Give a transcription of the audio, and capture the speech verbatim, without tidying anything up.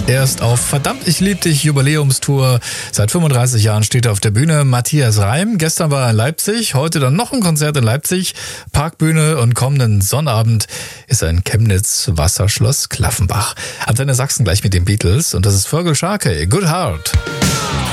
Er ist auf Verdammt, ich lieb dich Jubiläumstour. Seit fünfunddreißig Jahren steht er auf der Bühne. Matthias Reim. Gestern war er in Leipzig, heute dann noch ein Konzert in Leipzig. Parkbühne und kommenden Sonnabend ist er in Chemnitz, Wasserschloss Klaffenbach. Antenne Sachsen gleich mit den Beatles und das ist Vögel Scharke, Good Heart.